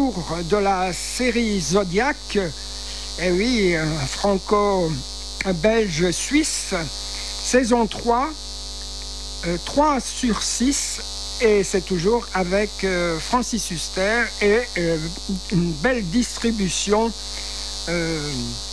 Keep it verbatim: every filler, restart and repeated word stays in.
retour de la série Zodiac. Et oui, franco-belge-suisse, saison trois, euh, trois sur six. Et c'est toujours avec euh, Francis Huster et euh, une belle distribution. Euh,